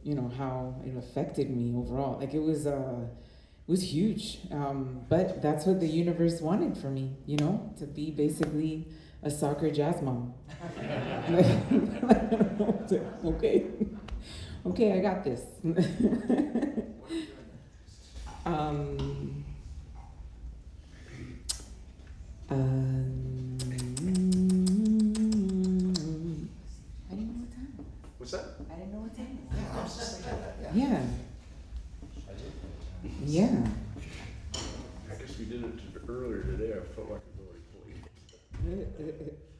how it affected me overall. Like it was huge. But that's what the universe wanted for me, to be basically a soccer jazz mom. Okay, okay, I got this. um, um, I didn't know what time. What's that? I didn't know what time. Yeah, I was just thinking that. Yeah. Yeah. I guess we did it earlier today. I felt like I was already late.